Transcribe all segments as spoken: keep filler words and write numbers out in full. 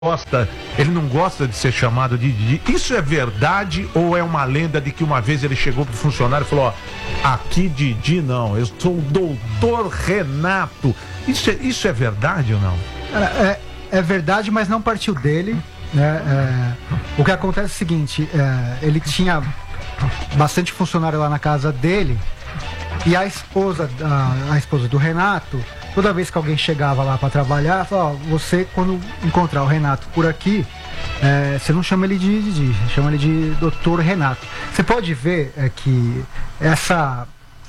gosta, ele não gosta de ser chamado de Didi. Isso é verdade ou é uma lenda de que uma vez ele chegou pro funcionário e falou, ó, aqui Didi não, eu sou o doutor Renato. Isso é, isso é verdade ou não? É, é verdade, mas não partiu dele, né? É, o que acontece é o seguinte, é, ele tinha bastante funcionário lá na casa dele e a esposa, a, a esposa do Renato, toda vez que alguém chegava lá para trabalhar, falava, ó, você quando encontrar o Renato por aqui, é, você não chama ele de Didi, chama ele de doutor Renato. Você pode ver é, que essa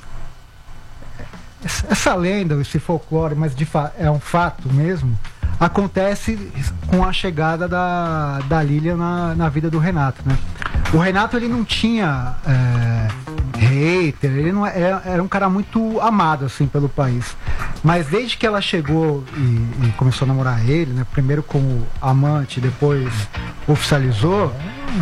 essa lenda, esse folclore, mas de fa é um fato mesmo, acontece com a chegada da, da Lília na, na vida do Renato, né? O Renato, ele não tinha é, hater, ele não era, era um cara muito amado, assim, pelo país. Mas desde que ela chegou e, e começou a namorar ele, né? Primeiro como amante, depois oficializou,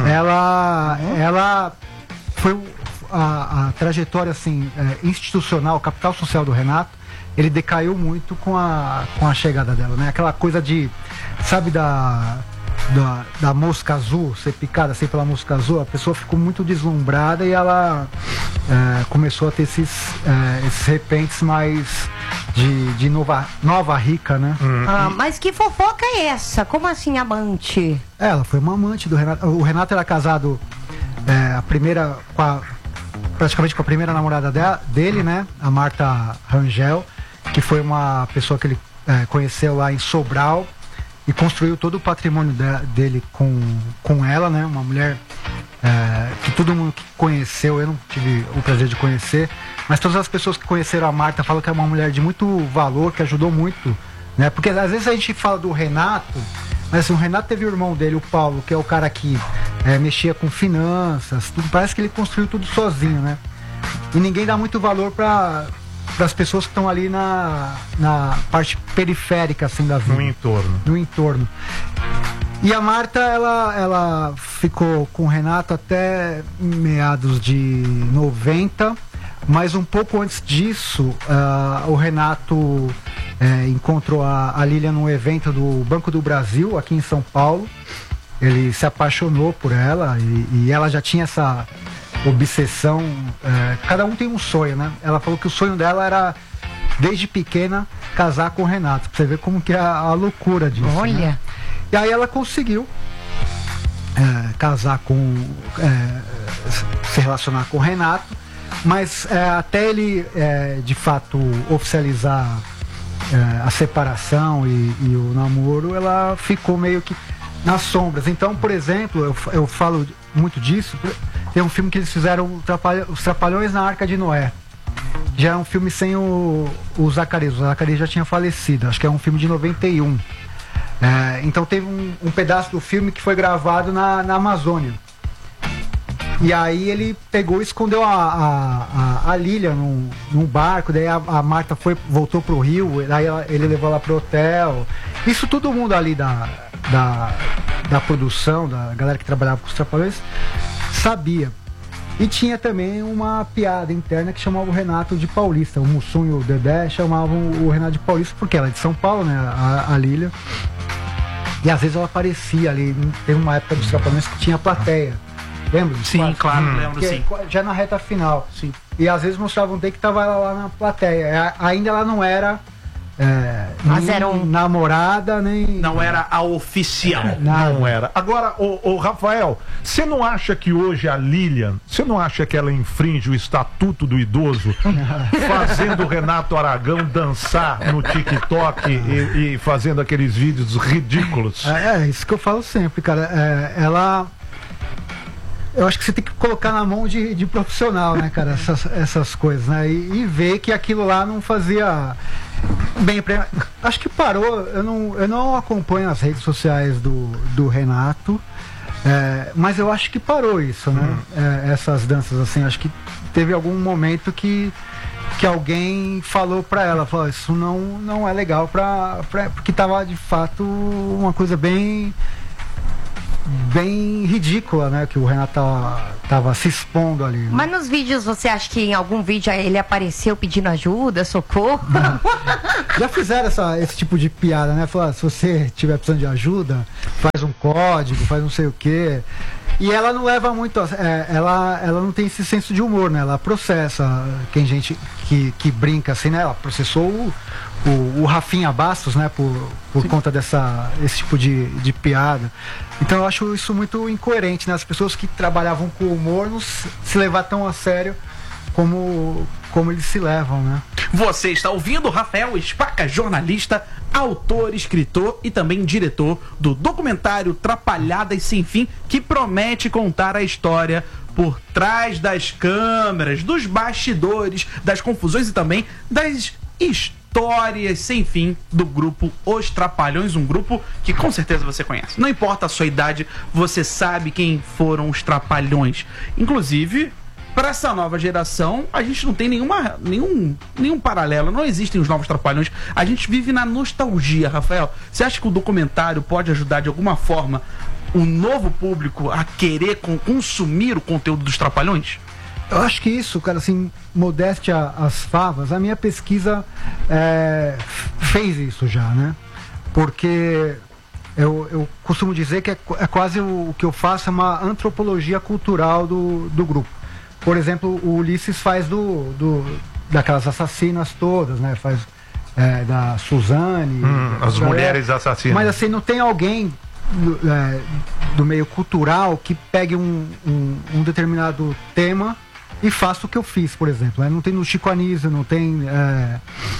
ela, ela foi a, a trajetória, assim, é, institucional, capital social do Renato, ele decaiu muito com a, com a chegada dela, né? Aquela coisa de, sabe, da, da, da mosca azul, ser picada assim pela mosca azul, a pessoa ficou muito deslumbrada e ela é, começou a ter esses, é, esses repentes mais de, de nova, nova rica, né? Hum. Ah, mas que fofoca é essa? Como assim, amante? Ela foi uma amante do Renato. O Renato era casado é, a primeira, com a, praticamente com a primeira namorada de, dele, né? A Marta Rangel, que foi uma pessoa que ele é, conheceu lá em Sobral e construiu todo o patrimônio de, dele com, com ela, né? Uma mulher é, que todo mundo que conheceu, eu não tive o prazer de conhecer, mas todas as pessoas que conheceram a Marta falam que é uma mulher de muito valor, que ajudou muito, né? Porque às vezes a gente fala do Renato, mas assim, o Renato teve o irmão dele, o Paulo, que é o cara que é, mexia com finanças, tudo, parece que ele construiu tudo sozinho, né? E ninguém dá muito valor para para as pessoas que estão ali na, na parte periférica, assim, da vida. No entorno. No entorno. E a Marta, ela, ela ficou com o Renato até meados de noventa, mas um pouco antes disso, uh, o Renato uh, encontrou a, a Lília num evento do Banco do Brasil, aqui em São Paulo. Ele se apaixonou por ela e, e ela já tinha essa obsessão, é, cada um tem um sonho, né? Ela falou que o sonho dela era, desde pequena, casar com o Renato, pra você ver como que é a, a loucura disso. Olha! Né? E aí ela conseguiu é, casar com, é, se relacionar com o Renato, mas é, até ele, é, de fato, oficializar é, a separação e, e o namoro, ela ficou meio que nas sombras. Então, por exemplo, eu, eu falo muito disso. Tem um filme que eles fizeram, Os Trapalhões na Arca de Noé. Já é um filme sem o, o Zacarias. O Zacarias já tinha falecido. Acho que é um filme de noventa e um. É, então teve um, um pedaço do filme que foi gravado na, na Amazônia. E aí ele pegou e escondeu a, a, a, a Lília num, num barco. Daí a, a Marta foi, voltou pro Rio. Daí ela, ele levou ela pro hotel. Isso todo mundo ali da, da, da produção, da galera que trabalhava com os Trapalhões, sabia. E tinha também uma piada interna que chamava o Renato de Paulista. O Mussum e o Dedé chamavam o Renato de Paulista porque ela é de São Paulo, né? A, a Lília. E às vezes ela aparecia ali. Teve uma época dos Trapalhões que tinha plateia. Lembra? Sim, quatro? Claro, hum. lembro, sim. Já na reta final. Sim. E às vezes mostravam um que tava ela lá na plateia. Ainda ela não era É, Mas era um... namorada, nem... Não era a oficial. É, não era. Agora, ô, ô Rafael, você não acha que hoje a Lilian, você não acha que ela infringe o estatuto do idoso fazendo o Renato Aragão dançar no TikTok e, e fazendo aqueles vídeos ridículos? É, é isso que eu falo sempre, cara. É, ela... Eu acho que você tem que colocar na mão de, de profissional, né, cara, essas, essas coisas, né? E, e ver que aquilo lá não fazia bem pra... Acho que parou, eu não, eu não acompanho as redes sociais do, do Renato, é, mas eu acho que parou isso, né? Hum. É, essas danças, assim, acho que teve algum momento que, que alguém falou pra ela, falou, isso não, não é legal pra, pra... Porque tava, de fato, uma coisa bem... bem ridícula, né? Que o Renato tava, tava se expondo ali. Né? Mas nos vídeos, você acha que em algum vídeo ele apareceu pedindo ajuda, socorro? Já fizeram essa, esse tipo de piada, né? Falar, se você tiver precisando de ajuda, faz um código, faz não sei o quê. E ela não leva muito, é, ela, ela não tem esse senso de humor, né? Ela processa, quem gente que, que brinca assim, né? Ela processou o, o, o Rafinha Bastos, né? Por, por conta dessa, esse tipo de, de piada. Então eu acho isso muito incoerente, né? As pessoas que trabalhavam com humor não se, se levar tão a sério como, como eles se levam, né? Você está ouvindo Rafael Spaca, jornalista, autor, escritor e também diretor do documentário Trapalhadas Sem Fim, que promete contar a história por trás das câmeras, dos bastidores, das confusões e também das histórias sem fim do grupo Os Trapalhões, um grupo que com certeza você conhece. Não importa a sua idade, você sabe quem foram os Trapalhões. Inclusive, para essa nova geração, a gente não tem nenhuma, nenhum, nenhum paralelo, não existem os novos Trapalhões. A gente vive na nostalgia, Rafael. Você acha que o documentário pode ajudar de alguma forma o novo público a querer consumir o conteúdo dos Trapalhões? Eu acho que isso, cara, assim, modéstia às favas, a minha pesquisa é, fez isso já, né? Porque eu, eu costumo dizer que é, é quase o, o que eu faço é uma antropologia cultural do, do grupo. Por exemplo, o Ulisses faz do, do, daquelas assassinas todas, né? Faz é, da Suzane. Hum, as da, mulheres assassinas. Mas assim, não tem alguém do, é, do meio cultural que pegue um, um, um determinado tema e faça o que eu fiz, por exemplo. Né? Não tem no Chico Anísio, não tem... É,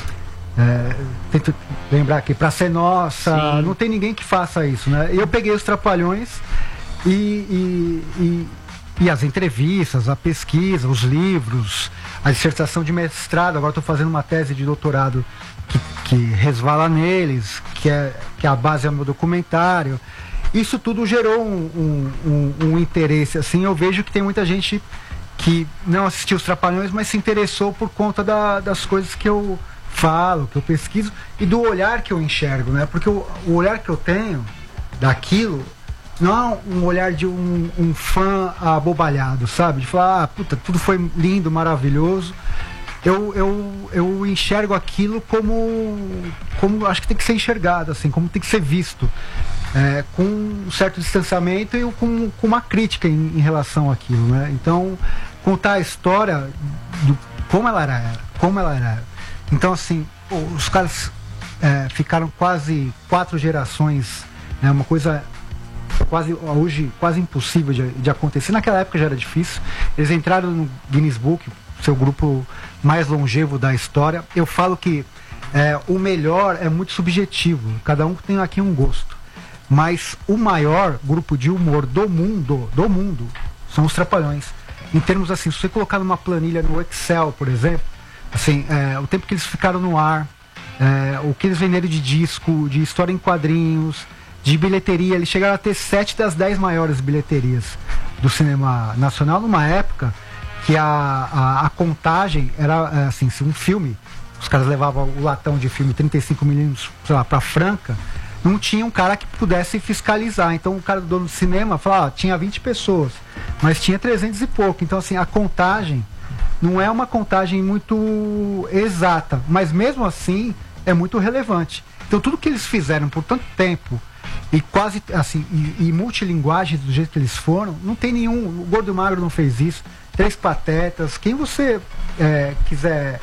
é, tento lembrar aqui, Pra Ser Nossa, Sim. Não tem ninguém que faça isso, né? Eu peguei os Trapalhões e... e, e E as entrevistas, a pesquisa, os livros, a dissertação de mestrado. Agora estou fazendo uma tese de doutorado que, que resvala neles, que é, que a base é o meu documentário. Isso tudo gerou um, um, um, um interesse. Assim, eu vejo que tem muita gente que não assistiu os Trapalhões, mas se interessou por conta da, das coisas que eu falo, que eu pesquiso e do olhar que eu enxergo, né? Porque o, o olhar que eu tenho daquilo não é um olhar de um, um fã abobalhado, sabe? De falar, ah, puta, tudo foi lindo, maravilhoso. Eu, eu, eu enxergo aquilo como, como acho que tem que ser enxergado, assim, como tem que ser visto. É, com um certo distanciamento e com, com uma crítica em, em relação àquilo, né? Então, contar a história do como ela era, como ela era. Então, assim, os caras é, ficaram quase quatro gerações, né? Uma coisa quase hoje quase impossível de, de acontecer. Naquela época já era difícil. Eles entraram no Guinness Book, seu grupo mais longevo da história. Eu falo que é, o melhor é muito subjetivo. Cada um tem aqui um gosto. Mas o maior grupo de humor do mundo, do mundo, são os Trapalhões. Em termos assim, se você colocar numa planilha no Excel, por exemplo, assim, é, o tempo que eles ficaram no ar, é, o que eles venderam de disco, de história em quadrinhos, de bilheteria, eles chegaram a ter sete das dez maiores bilheterias do cinema nacional, numa época que a, a, a contagem era assim, se um filme, os caras levavam o latão de filme trinta e cinco milímetros, sei lá, pra Franca, não tinha um cara que pudesse fiscalizar. Então o cara do dono do cinema falava, ah, tinha vinte pessoas, mas tinha trezentos e pouco. Então assim, a contagem não é uma contagem muito exata, mas mesmo assim é muito relevante. Então tudo que eles fizeram por tanto tempo e quase assim, e, e multilinguagens do jeito que eles foram, não tem nenhum, o Gordo e o Magro não fez isso, Três Patetas, quem você é, quiser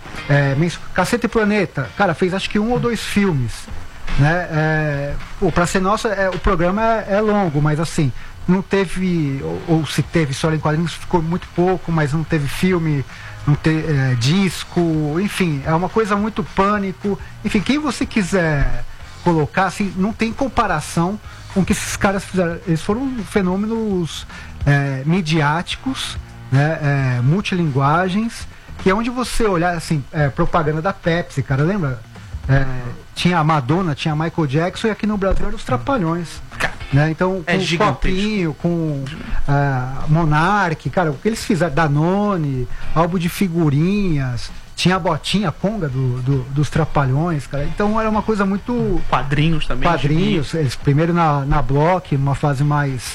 é, Caceta e Planeta, cara, fez acho que um ou dois filmes, né? É, pô, Pra Ser Nossa, é, o programa é, é longo, mas assim, não teve, ou, ou se teve história em quadrinhos, ficou muito pouco, mas não teve filme, não teve é, disco, enfim, é uma coisa muito Pânico, enfim, quem você quiser colocar, assim, não tem comparação com o que esses caras fizeram. Eles foram fenômenos é, midiáticos, né, é, multilinguagens, que é onde você olhar, assim, é, propaganda da Pepsi, cara, lembra? É, tinha a Madonna, tinha a Michael Jackson, e aqui no Brasil eram os Trapalhões, né? Então, com é o Copinho, com uh, Monark, cara, o que eles fizeram, Danone, álbum de figurinhas, tinha a botinha, a conga do, do, dos Trapalhões, cara. Então era uma coisa muito... Quadrinhos também. Quadrinhos, eles primeiro na, na Block, numa fase mais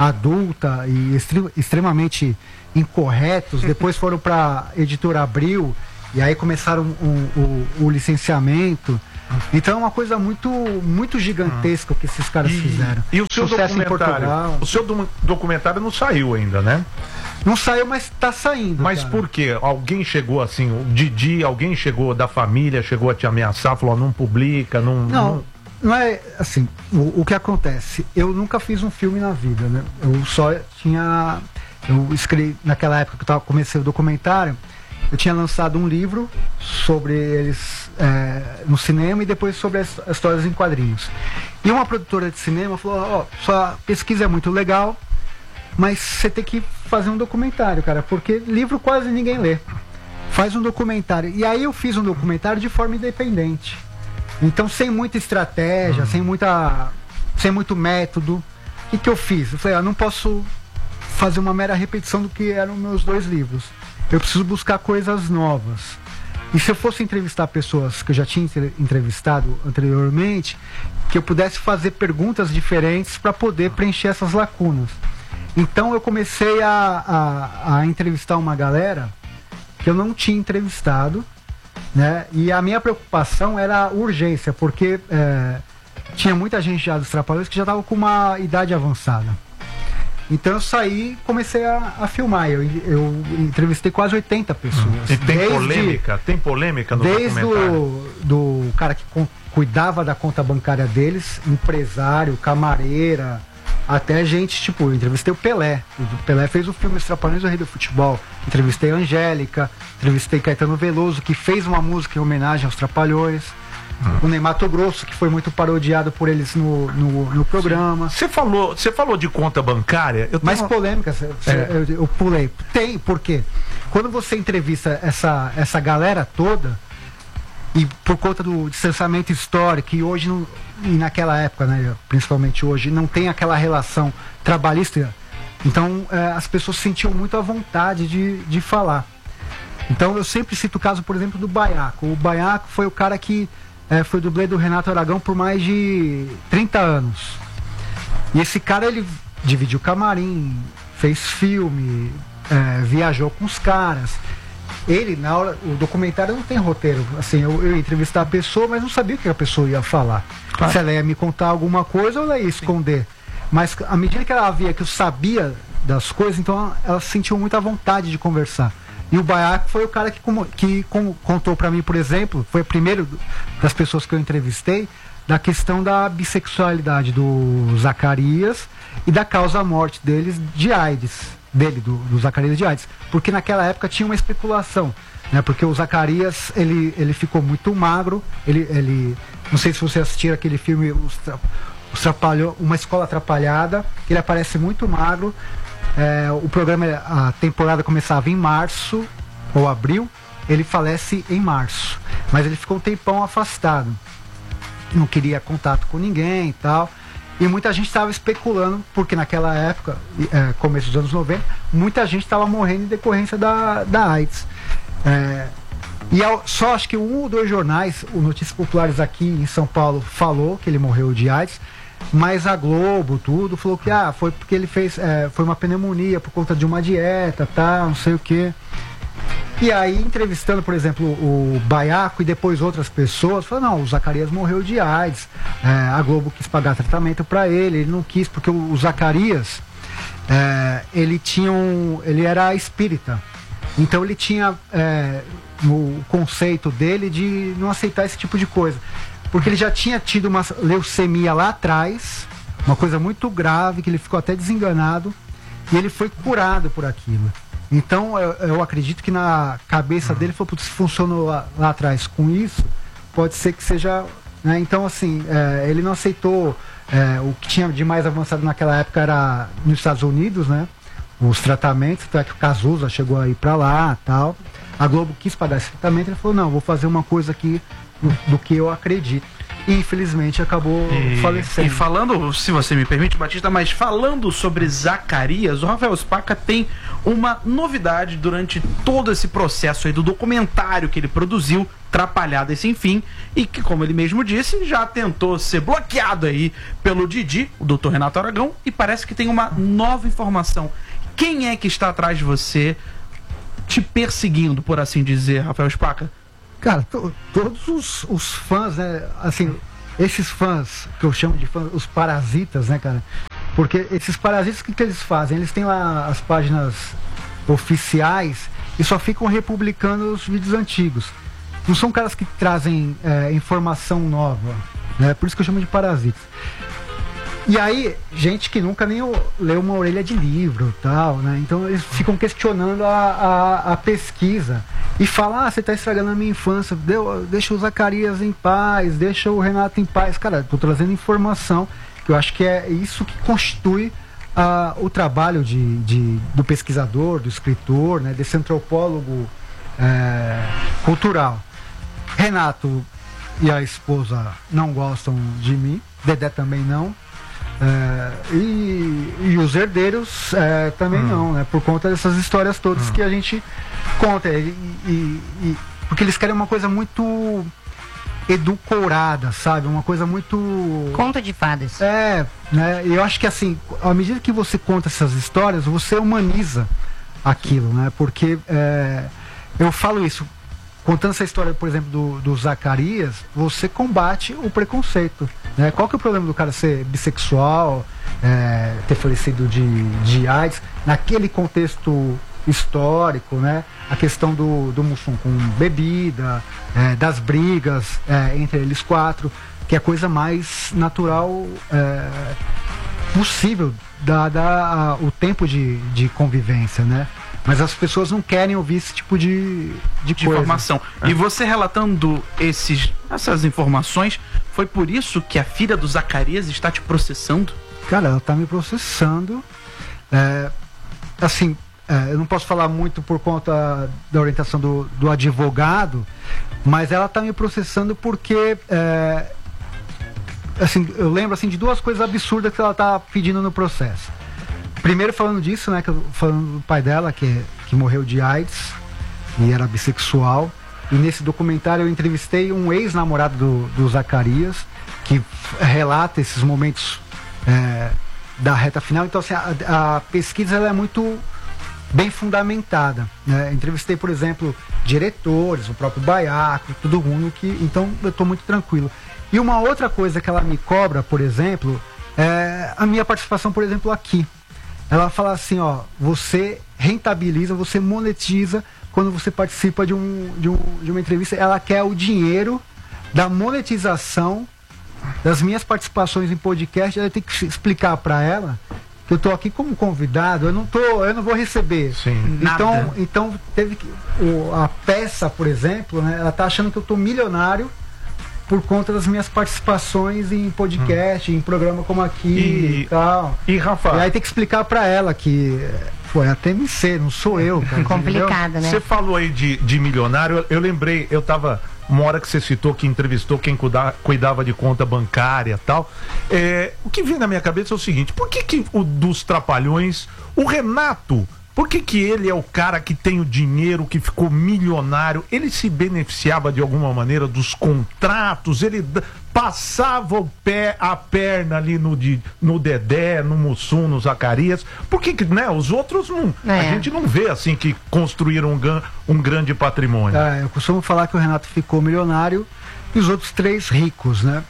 adulta e extre, extremamente incorretos, depois foram para Editora Abril, e aí começaram o, o, o licenciamento. Então é uma coisa muito, muito gigantesca que esses caras E, fizeram. e o seu Sucesso em documentário? Portugal. O seu do- documentário não saiu ainda, né? Não saiu, mas tá saindo. Mas cara. por quê? Alguém chegou assim, o Didi, alguém chegou da família, chegou a te ameaçar, falou, não publica, não... Não, não é assim. O, o que acontece? Eu nunca fiz um filme na vida, né? Eu só tinha. Eu escrevi, naquela época que eu tava, comecei o documentário, eu tinha lançado um livro sobre eles é, no cinema e depois sobre as, as histórias em quadrinhos. E uma produtora de cinema falou: ó, sua pesquisa é muito legal, mas você tem que fazer um documentário, cara, porque livro quase ninguém lê. Faz um documentário. E aí eu fiz um documentário de forma independente. Então, sem muita estratégia, sem muita, sem muito método. O que, que eu fiz? Eu falei, eu não posso fazer uma mera repetição do que eram meus dois livros. Eu preciso buscar coisas novas. E se eu fosse entrevistar pessoas que eu já tinha entre- entrevistado anteriormente, que eu pudesse fazer perguntas diferentes para poder preencher essas lacunas. Então eu comecei a, a, a entrevistar uma galera que eu não tinha entrevistado, né? E a minha preocupação era a urgência, porque é, tinha muita gente já dos Trapalhões que já estava com uma idade avançada. Então eu saí e comecei a, a filmar. Eu, eu entrevistei quase oitenta pessoas. E tem Desde- polêmica? Tem polêmica no Desde documentário? o do cara que com- cuidava da conta bancária deles, empresário, camareira, até gente, tipo, eu entrevistei o Pelé. O Pelé fez o filme Os Trapalhões do Rei do Futebol. Entrevistei a Angélica, entrevistei Caetano Veloso, que fez uma música em homenagem aos Trapalhões. Hum. O Ney Matogrosso, que foi muito parodiado por eles no, no, no programa. Você falou, você falou de conta bancária? Eu tenho Mais uma- polêmica, cê- cê- É. eu, eu pulei. Tem, por quê? Quando você entrevista essa, essa galera toda, e por conta do distanciamento histórico, e hoje, não, e naquela época, né, principalmente hoje, não tem aquela relação trabalhista, então é, as pessoas se sentiam muito à vontade de, de falar. Então eu sempre cito o caso, por exemplo, do Baiaco. O Baiaco foi o cara que é, foi dublê do Renato Aragão por mais de trinta anos. E esse cara, ele dividiu camarim, fez filme, é, viajou com os caras. Ele, na hora, o documentário não tem roteiro. Assim, eu, eu ia entrevistar a pessoa, mas não sabia o que a pessoa ia falar. Claro. Se ela ia me contar alguma coisa ou ela ia esconder. Mas à medida que ela via que eu sabia das coisas, então ela, ela se sentiu muita vontade de conversar. E o Baiaco foi o cara que, como- que com- contou pra mim, por exemplo, foi o primeiro do- das pessoas que eu entrevistei, da questão da bissexualidade do Zacarias e da causa-morte deles de AIDS, dele, do, do Zacarias de AIDS. Porque naquela época tinha uma especulação, né? Porque o Zacarias, ele, ele ficou muito magro, ele, ele, não sei se você assistiu aquele filme, Os, Tra- Os Trapalhões, Uma Escola Atrapalhada, ele aparece muito magro. É, o programa, a temporada começava em março ou abril, ele falece em março, mas ele ficou um tempão afastado, não queria contato com ninguém e tal, e muita gente estava especulando, porque naquela época, é, começo dos anos noventa, muita gente estava morrendo em decorrência da, da AIDS. É, e ao- só acho que um ou dois jornais, o Notícias Populares aqui em São Paulo falou que ele morreu de AIDS, mas a Globo, tudo, falou que ah, foi porque ele fez, é, foi uma pneumonia por conta de uma dieta, tá, não sei o que. E aí, entrevistando, por exemplo, o Baiaco e depois outras pessoas, falou, não, o Zacarias morreu de AIDS, é, a Globo quis pagar tratamento para ele, ele não quis, porque o, o Zacarias, é, ele tinha um, ele era espírita, então ele tinha é, o conceito dele de não aceitar esse tipo de coisa. Porque ele já tinha tido uma leucemia lá atrás, uma coisa muito grave, que ele ficou até desenganado, e ele foi curado por aquilo. Então eu, eu acredito que na cabeça dele, falou, "Putz, se funcionou lá, lá atrás com isso, pode ser que seja." Né? Então, assim, é, ele não aceitou. É, o que tinha de mais avançado naquela época era nos Estados Unidos, né? Os tratamentos, até que o Cazuza chegou aí pra lá tal. A Globo quis pagar esse tratamento, ele falou, não, vou fazer uma coisa aqui do, do que eu acredito. E infelizmente acabou E, falecendo. e falando, se você me permite, Batista, mas falando sobre Zacarias, o Rafael Spaca tem uma novidade durante todo esse processo aí do documentário que ele produziu, Trapalhadas Sem Fim, e que, como ele mesmo disse, já tentou ser bloqueado aí pelo Didi, o doutor Renato Aragão, e parece que tem uma nova informação. Quem é que está atrás de você, te perseguindo, por assim dizer, Rafael Spaca? Cara, to, todos os, os fãs, né, assim, esses fãs, que eu chamo de fãs, os parasitas, né, cara? Porque esses parasitas, o que, que eles fazem? Eles têm lá as páginas oficiais e só ficam republicando os vídeos antigos. Não são caras que trazem é, informação nova, né? Por isso que eu chamo de parasitas. E aí, gente que nunca nem leu uma orelha de livro, tal, né? Então eles ficam questionando a, a, a pesquisa e falam: ah, você está estragando a minha infância, deu, deixa o Zacarias em paz, deixa o Renato em paz. Cara, estou trazendo informação, que eu acho que é isso que constitui uh, o trabalho de, de, do pesquisador, do escritor, né? Desse antropólogo é, cultural. Renato e a esposa não gostam de mim, Dedé também não. É, e, e os herdeiros é, também hum. não, né? Por conta dessas histórias todas hum. que a gente conta. E, e, e, porque eles querem uma coisa muito edulcorada, sabe? Uma coisa muito... Conto de fadas. É, né? E eu acho que assim, à medida que você conta essas histórias, você humaniza aquilo, né? Porque é, eu falo isso, contando essa história, por exemplo, do, do Zacarias, você combate o preconceito, né? Qual que é o problema do cara ser bissexual, é, ter falecido de, de AIDS, naquele contexto histórico, né? A questão do, do Mussum com bebida, é, das brigas é, entre eles quatro, que é a coisa mais natural é, possível, dada a, o tempo de, de convivência, né? Mas as pessoas não querem ouvir esse tipo de, de, de coisa. informação. E você relatando esses, essas informações, foi por isso que a filha do Zacarias está te processando? Cara, ela está me processando. É, assim, é, eu não posso falar muito por conta da orientação do, do advogado, mas ela está me processando porque... É, assim, eu lembro assim, de duas coisas absurdas que ela está pedindo no processo. Primeiro falando disso, né, que eu, falando do pai dela, que, que morreu de AIDS e era bissexual. E nesse documentário eu entrevistei um ex-namorado do, do Zacarias, que relata esses momentos é, da reta final. Então assim, a, a pesquisa ela é muito bem fundamentada, né? Entrevistei, por exemplo, diretores, o próprio Baiaco, todo mundo que... Então eu estou muito tranquilo. E uma outra coisa que ela me cobra, por exemplo, é a minha participação, por exemplo, aqui. Ela fala assim, ó, você rentabiliza, você monetiza quando você participa de, um, de, um, de uma entrevista. Ela quer o dinheiro da monetização das minhas participações em podcast. Ela tem que explicar para ela que eu tô aqui como convidado, eu não tô, eu não vou receber. Sim. Então, Nada. então teve que o, a peça, por exemplo, né, ela tá achando que eu tô milionário por conta das minhas participações em podcast, hum. em programa como aqui e, e tal. E, Rafa... E aí tem que explicar pra ela que, pô, é a T M C, não sou eu, cara. Complicado, né? Você falou aí de, de milionário, eu, eu lembrei, eu tava... Uma hora que você citou que entrevistou quem cuida, cuidava de conta bancária e tal. É, o que vem na minha cabeça é o seguinte: por que que o dos Trapalhões, o Renato, por que que ele é o cara que tem o dinheiro, que ficou milionário? Ele se beneficiava de alguma maneira dos contratos? Ele passava o pé, a perna ali no, de, no Dedé, no Mussum, no Zacarias? Por que que, né? Os outros não... É. A gente não vê assim que construíram um, um grande patrimônio. É, eu costumo falar que o Renato ficou milionário e os outros três ricos, né?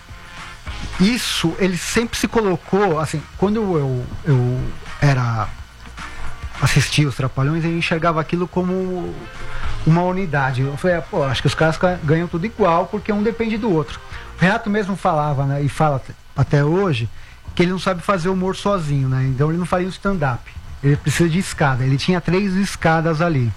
Isso, ele sempre se colocou, assim, quando eu, eu era... assistia os Trapalhões e enxergava aquilo como uma unidade. Eu falei, pô, acho que os caras ganham tudo igual porque um depende do outro. O Renato mesmo falava, né, e fala até hoje, que ele não sabe fazer humor sozinho, né? Então ele não faria o stand-up. Ele precisa de escada. Ele tinha três escadas ali.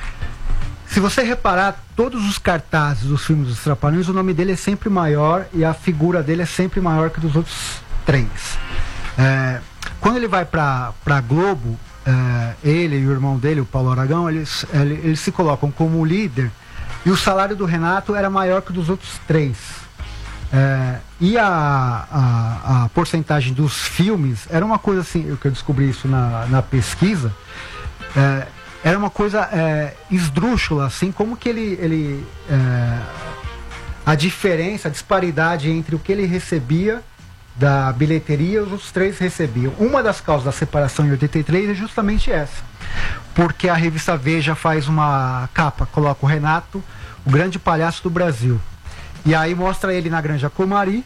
Se você reparar, todos os cartazes dos filmes dos Trapalhões, o nome dele é sempre maior e a figura dele é sempre maior que dos outros três. É, quando ele vai pra, pra Globo, Uh, ele e o irmão dele, o Paulo Aragão, eles, eles, eles se colocam como líder e o salário do Renato era maior que dos outros três. Uh, e a, a, a porcentagem dos filmes era uma coisa assim, eu que eu descobri isso na, na pesquisa, é, era uma coisa é, esdrúxula, assim, como que ele... ele é, a diferença, a disparidade entre o que ele recebia da bilheteria, os outros três recebiam. Uma das causas da separação em oitenta e três é justamente essa. Porque a revista Veja faz uma capa, coloca o Renato, o grande palhaço do Brasil. E aí mostra ele na Granja Comari,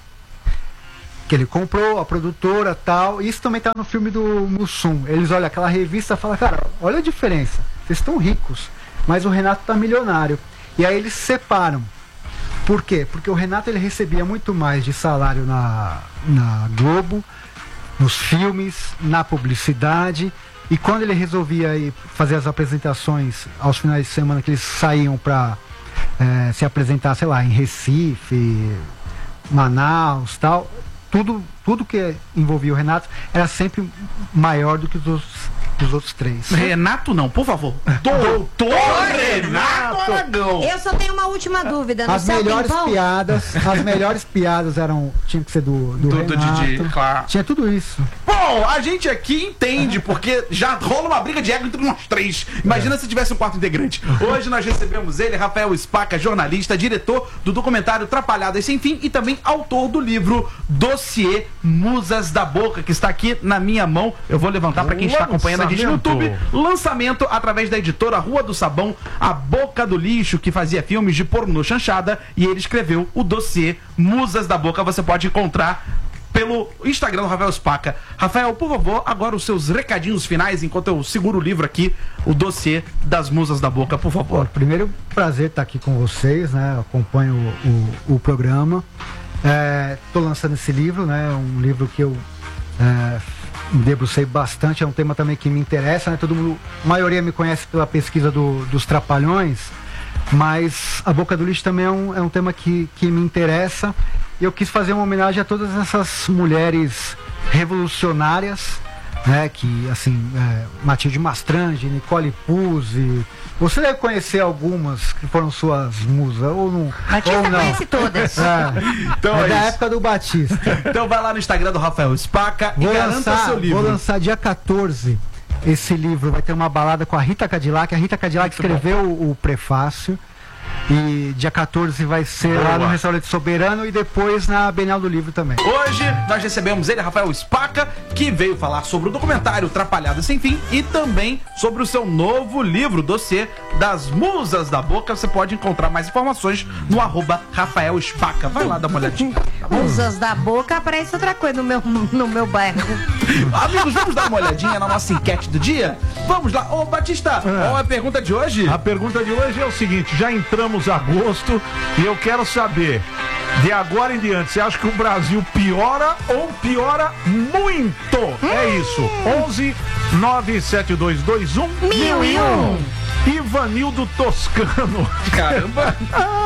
que ele comprou, a produtora tal. Isso também tá no filme do Mussum. Eles olham aquela revista e falam, cara, olha a diferença. Vocês estão ricos, mas o Renato tá milionário. E aí eles se separam. Por quê? Porque o Renato ele recebia muito mais de salário na, na Globo, nos filmes, na publicidade. E quando ele resolvia ir fazer as apresentações aos finais de semana, que eles saíam para é, se apresentar, sei lá, em Recife, Manaus, tal, tudo, tudo que envolvia o Renato era sempre maior do que os outros, os outros três. Renato não, por favor. Doutor Renato Aragão. Eu só tenho uma última dúvida. No As céu melhores tem pão? piadas, as melhores piadas eram, tinha que ser do, do, Do- do Renato. Didi, claro. Tinha tudo isso. Bom, a gente aqui entende, porque já rola uma briga de ego entre nós três. Imagina se tivesse um quarto integrante. Hoje nós recebemos ele, Rafael Spaca, jornalista, diretor do documentário Trapalhadas Sem Fim e também autor do livro Dossiê Musas da Boca, que está aqui na minha mão. Eu vou levantar para quem está acompanhando a gente no YouTube. Lançamento através da editora Rua do Sabão, A Boca do Lixo, que fazia filmes de pornô chanchada, e ele escreveu o Dossiê Musas da Boca. Você pode encontrar pelo Instagram do Rafael Spaca. Rafael, por favor, agora os seus recadinhos finais, enquanto eu seguro o livro aqui, o Dossiê das Musas da Boca, por favor. Primeiro, prazer estar aqui com vocês, né? Eu acompanho o, o, o programa. Estou lançando esse livro, né? Um livro que eu é, me debrucei bastante, é um tema também que me interessa, né? Todo mundo, a maioria me conhece pela pesquisa do, dos Trapalhões, mas a Boca do Lixo também é um, é um tema que, que me interessa. E eu quis fazer uma homenagem a todas essas mulheres revolucionárias, né, que, assim, é, Matilde Mastrange, Nicole Puzzi. Você deve conhecer algumas que foram suas musas, ou não? Batista ou não. conhece todas. É, Então é é da isso. época do Batista. Então vai lá no Instagram do Rafael Spaca e Vou garanta lançar, seu livro. vou lançar dia quatorze esse livro. Vai ter uma balada com a Rita Cadillac. A Rita Cadillac escreveu o, o prefácio. E dia quatorze vai ser lá no Restaurante Soberano e depois na Bienal do Livro também. Hoje nós recebemos ele, Rafael Spaca, que veio falar sobre o documentário Trapalhadas Sem Fim e também sobre o seu novo livro, Dossiê das Musas da Boca. Você pode encontrar mais informações no arroba Rafael Spaca. Vai lá dar uma olhadinha. Musas da Boca, aparece outra coisa no meu, no meu bairro. Amigos, vamos dar uma olhadinha na nossa enquete do dia? Vamos lá. Ô, Batista, qual é a pergunta de hoje? A pergunta de hoje é o seguinte: já entramos a agosto e eu quero saber, de agora em diante, você acha que o Brasil piora ou piora muito? É isso. onze nove sete dois dois um Mil e um. Ivanildo Toscano. Caramba.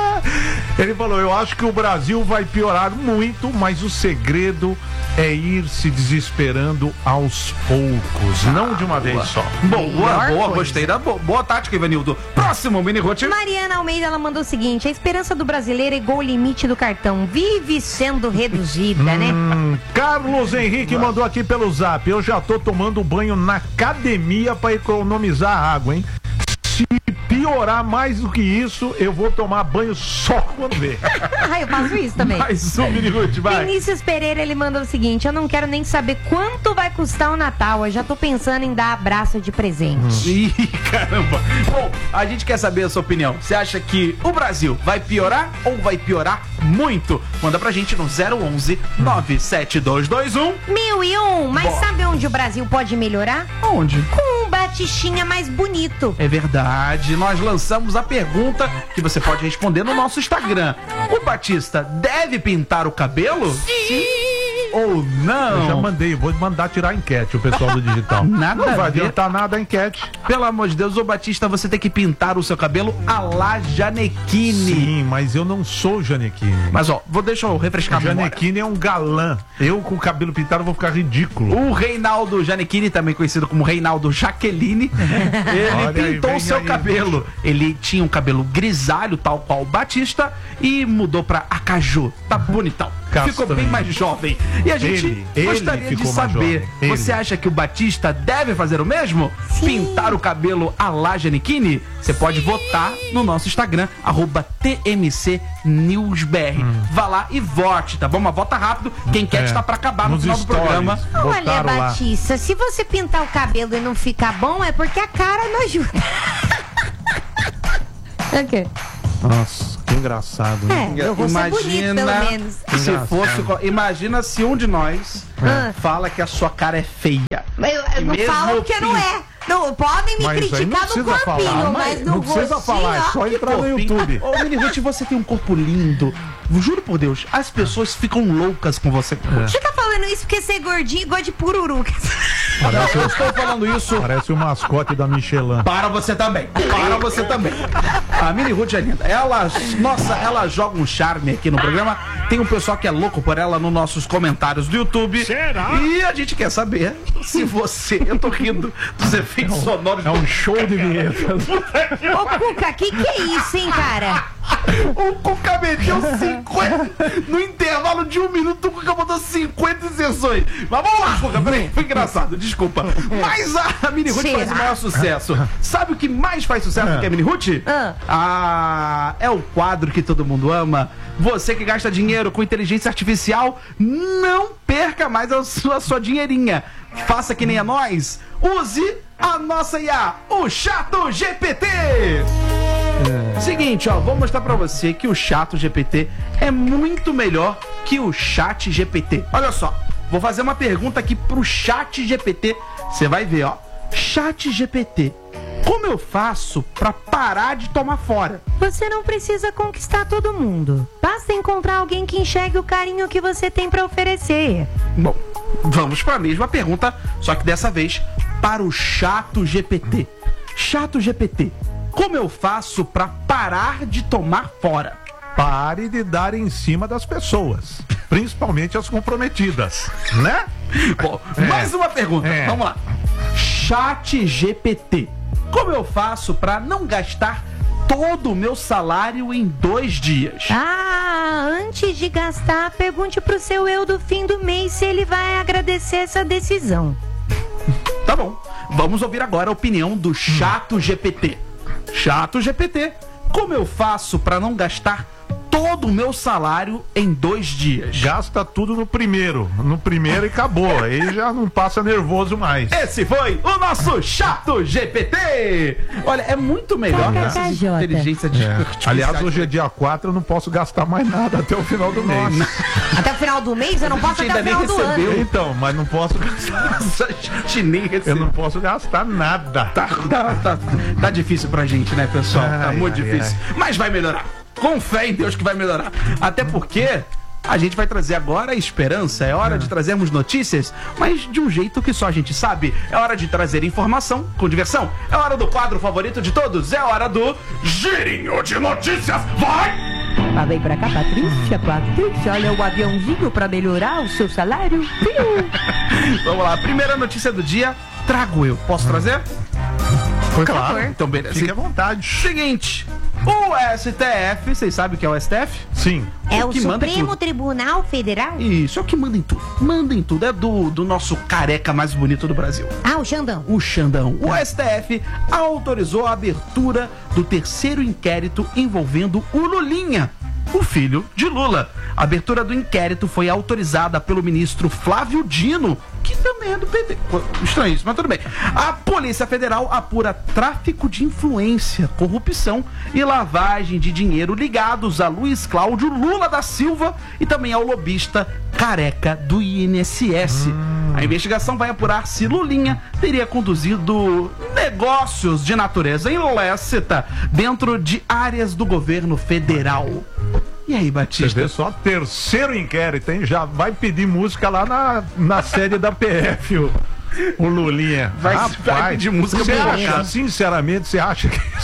Ele falou: eu acho que o Brasil vai piorar muito, mas o segredo é ir se desesperando aos poucos, não de uma vez só. Boa, Melhor boa, coisa. gostei da boa, boa tática, Ivanildo. Próximo, Mini Rote. Mariana Almeida, ela mandou o seguinte: a esperança do brasileiro é igual o limite do cartão, vive sendo reduzida, né? Hum, Carlos Henrique mandou aqui pelo zap: eu já tô tomando banho na academia para economizar água, hein? Se piorar mais do que isso, eu vou tomar banho só quando ver. Ah, eu faço isso também. Mais um Minirute, vai. Vinícius Pereira, ele mandou o seguinte: eu não quero nem saber quanto vai custar o Natal, eu já tô pensando em dar abraço de presente. Ih, caramba. Bom, a gente quer saber a sua opinião. Você acha que o Brasil vai piorar ou vai piorar muito? Manda pra gente no zero onze nove sete dois dois um. Mil e um, mas Bom. sabe onde o Brasil pode melhorar? Onde? Com um batistinha mais bonito. É verdade, nós lançamos a pergunta que você pode responder no nosso Instagram. O Batista deve pintar o cabelo? Sim. Ou não? Eu já mandei, vou mandar tirar a enquete, o pessoal do digital. Nada Não a vai ver. adiantar nada a enquete. Pelo amor de Deus, ô Batista, você tem que pintar o seu cabelo a la Janequine. Sim, mas eu não sou Janequine. Mas ó, vou deixar eu refrescar a memória. Janequine é um galã. Eu com o cabelo pintado vou ficar ridículo. O Reinaldo Janequine, também conhecido como Reinaldo Jaqueline, ele Olha aí, pintou o vem seu aí, cabelo. Ele tinha um cabelo grisalho, tal qual o Batista, e mudou pra acaju. Tá bonitão. Castanho. Ficou bem mais jovem. E a gente Ele, ele gostaria de ficou mais saber, jovem. Ele. você acha que o Batista deve fazer o mesmo? pintar o cabelo a la Giannichini? Você pode votar no nosso Instagram, arroba T M C News B R. Hum. Vá lá e vote, tá bom? Mas vota rápido. Quem quer é. está pra acabar no final stories, do programa. Olha, Batista, lá. Se você pintar o cabelo e não ficar bom, é porque a cara não ajuda. É o quê? Nossa, que engraçado. Né? É, eu vou imagina, ser bonito, pelo menos. Se fosse, imagina se um de nós ah. fala que a sua cara é feia. Eu, eu não falo que não é. Não, podem me mas criticar no corpinho, falar, mas no não precisa rostinho, falar, é só entrar no YouTube. Ô, Mini Ruth, você tem um corpo lindo. Juro por Deus, as pessoas ficam loucas com você. É. Você tá falando isso porque você é gordinho e gosta de pururu. Parece, eu estou falando isso. Parece o mascote da Michelin. Para você também. Para você também. A Mini Ruth é linda. Ela, nossa, ela joga um charme aqui no programa. Tem um pessoal que é louco por ela nos nossos comentários do YouTube. Será? E a gente quer saber se você... Eu tô rindo dos efeitos sonoros. É um show de vinhetas. Ô, Cuca, que que é isso, hein, cara? O Cuca meteu cinquenta... No intervalo de um minuto, o Cuca botou cinquenta sessões. Mas vamos lá, Cuca, peraí. Foi engraçado, desculpa. Mas a Mini Ruth faz o maior sucesso. Sabe o que mais faz sucesso do que a Mini Ruth? Ah. ah, é o quadro que todo mundo ama. Você que gasta dinheiro com inteligência artificial, não perca mais a sua, a sua dinheirinha. Faça que nem a nós. Use a nossa I A, o Chato G P T. É. Seguinte, ó, vou mostrar pra você que o Chato G P T é muito melhor que o Chat G P T. Olha só, vou fazer uma pergunta aqui pro Chat G P T. Você vai ver, ó. Chat G P T, como eu faço pra parar de tomar fora? Você não precisa conquistar todo mundo. Basta encontrar alguém que enxergue o carinho que você tem pra oferecer. Bom, vamos para a mesma pergunta, só que dessa vez para o Chato G P T. Chato G P T, como eu faço para parar de tomar fora? Pare de dar em cima das pessoas, principalmente as comprometidas, né? Bom, é. mais uma pergunta, é. vamos lá. Chat G P T, como eu faço para não gastar todo o meu salário em dois dias? Ah, antes de gastar, pergunte pro seu eu do fim do mês se ele vai agradecer essa decisão. Tá bom, vamos ouvir agora a opinião do Chato G P T. Chato G P T, como eu faço para não gastar todo o meu salário em dois dias? Gasta tudo no primeiro, no primeiro e acabou, aí já não passa nervoso mais. Esse foi o nosso Chato G P T. Olha, é muito melhor que essa inteligência de... É. Aliás, hoje é dia quatro, eu não posso gastar mais nada até o final do mês. Até o final do mês? Eu não posso até o final do ano. Então, mas não posso gastar. A gente nem recebeu. Eu não posso gastar nada. Tá, tá, tá, tá difícil pra gente, né, pessoal? Ai, tá muito ai, difícil. Ai. Mas vai melhorar. Com fé em Deus que vai melhorar. Até porque a gente vai trazer agora a esperança. É hora de trazermos notícias, mas de um jeito que só a gente sabe. É hora de trazer informação com diversão. É hora do quadro favorito de todos. É hora do Girinho de Notícias. Vai! Ah, vem pra cá, Patrícia. Patrícia, olha o aviãozinho pra melhorar o seu salário. Vamos lá, primeira notícia do dia. Trago eu. Posso trazer? Por claro. Então, beleza. Fique à vontade. Seguinte. O S T F, vocês sabem o que é o S T F? Sim. É o, o Supremo Tribunal Federal? Isso, é o que manda em tudo. Manda em tudo. É do, do nosso careca mais bonito do Brasil. Ah, o Xandão. O Xandão. O S T F autorizou a abertura do terceiro inquérito envolvendo o Lulinha, o filho de Lula. A abertura do inquérito foi autorizada pelo ministro Flávio Dino, que também é do P T. Estranho isso, mas tudo bem. A Polícia Federal apura tráfico de influência, corrupção e lavagem de dinheiro ligados a Luiz Cláudio Lula da Silva e também ao lobista careca do I N S S. Hum. A investigação vai apurar se Lulinha teria conduzido negócios de natureza ilícita dentro de áreas do governo federal. E aí, Batista? Você vê só, terceiro inquérito, hein? Já vai pedir música lá na, na sede da P F, o, o Lulinha. Vai, Rapaz, vai pedir música você pra acha, sinceramente, você acha que isso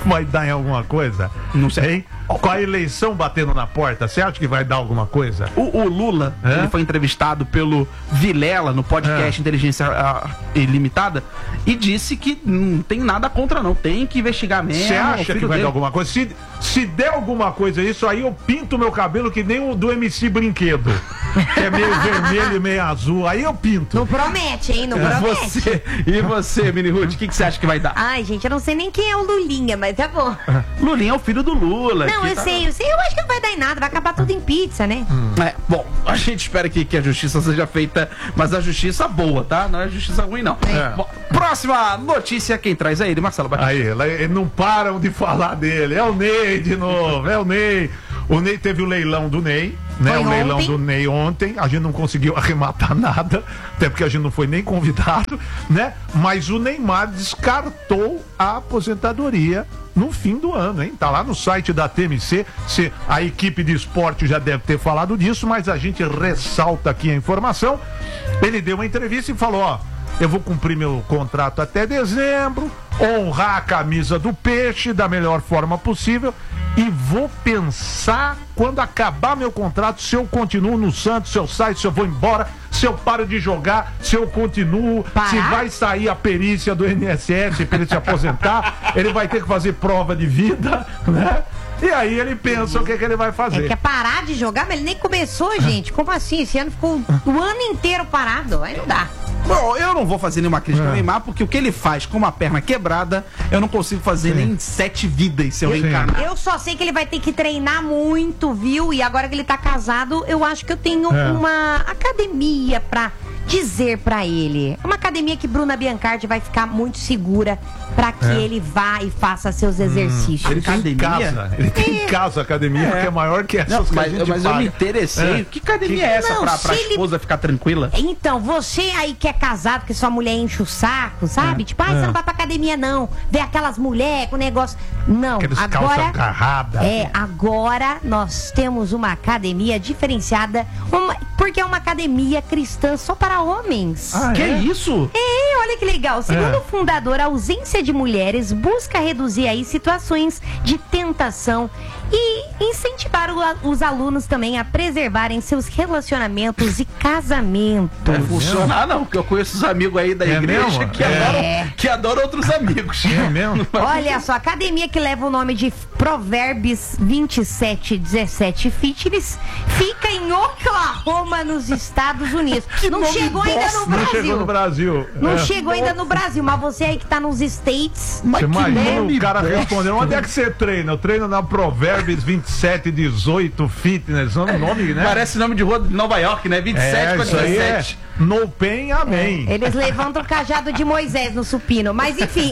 vai dar em alguma coisa? Não sei. Hein? Com a eleição batendo na porta, você acha que vai dar alguma coisa? O, o Lula, É? ele foi entrevistado pelo Vilela no podcast É. Inteligência ah, Ilimitada e disse que não tem nada contra, não. Tem que investigar mesmo. Você o acha filho que vai dele. dar alguma coisa? Se, se der alguma coisa isso, aí eu pinto meu cabelo que nem o do M C Brinquedo. Que é meio vermelho e meio azul. Aí eu pinto. Não promete, hein? Não E promete. você, e você, Mini Ruth, o que, que você acha que vai dar? Ai, gente, eu não sei nem quem é o Lulinha, mas tá bom. Lulinha é o filho do Lula. Não, que eu tá- sei, eu sei. Eu acho que não vai dar em nada. Vai acabar tudo em pizza, né? É, bom, a gente espera que, que a justiça seja feita, mas a justiça boa, tá? Não é justiça ruim, não. É. Bom, próxima notícia, quem traz é ele, Marcelo Batista. Aí, ela- eles não param de falar dele. É o Ney de novo, é o Ney. O Ney teve o leilão do Ney, né? Foi o leilão ontem. do Ney ontem. A gente não conseguiu arrematar nada, até porque a gente não foi nem convidado, né? Mas o Neymar descartou a aposentadoria no fim do ano, hein? Tá lá no site da T M C. Se, a equipe de esporte já deve ter falado disso, mas a gente ressalta aqui a informação. Ele deu uma entrevista e falou, ó, eu vou cumprir meu contrato até dezembro, honrar a camisa do Peixe da melhor forma possível e vou pensar quando acabar meu contrato se eu continuo no Santos, se eu saio, se eu vou embora, se eu paro de jogar, se eu continuo, Parar? se vai sair a perícia do I N S S para ele se aposentar, ele vai ter que fazer prova de vida, né? E aí ele pensa o que, que ele vai Ele fazer. quer parar de jogar, mas ele nem começou, gente. Como assim? Esse ano ficou o ano inteiro parado. Aí não dá. Bom, eu não vou fazer nenhuma crítica É. ao Neymar, porque o que ele faz com uma perna quebrada, eu não consigo fazer Sim. nem sete vidas se eu Sim. reencarnar. Eu só sei que ele vai ter que treinar muito, viu? E agora que ele tá casado, eu acho que eu tenho É. uma academia pra dizer pra ele. Uma academia que Bruna Biancardi vai ficar muito segura pra que É. ele vá e faça seus exercícios. Ele tem em Academia? casa, ele tem em casa a academia, que é maior que essas Não, que a mas, gente mas eu paga. me interessei. É. Que academia é essa Não, pra, pra se ele- esposa ficar tranquila? Então, você aí que é casado, que sua mulher enche o saco, sabe? Tipo, ah, você não vai pra academia, não. Vê aquelas mulheres com negócio. Não, Aqueles calça agora. agarrada. É, agora nós temos uma academia diferenciada, uma- porque é uma academia cristã só para homens. Ah, que é? isso? É, olha que legal. Segundo É. o fundador, a ausência de mulheres busca reduzir aí situações de tentação e incentivar o- os alunos também a preservarem seus relacionamentos e casamentos. Não vai funcionar, não, porque eu conheço os amigos aí da É igreja mesmo? que, É. adoram, que adoram outros amigos. É mesmo? Olha só, a academia que leva o nome de Provérbios vinte e sete dezessete Fitness fica em Oklahoma, nos Estados Unidos. Não nome chegou ainda bosta, no Não Brasil. chegou no Brasil. Não É. chegou ainda no Brasil, mas você aí que tá nos States. Mas Você que imagina nome o cara bosta. respondendo, onde é que você treina? Eu treino na Provérbios vinte e sete dezoito Fitness, o nome, né? Parece nome de rua de Nova York, né? vinte e sete é, com isso aí é dezessete. no pen, amém. Eles levantam o cajado de Moisés no supino. Mas enfim,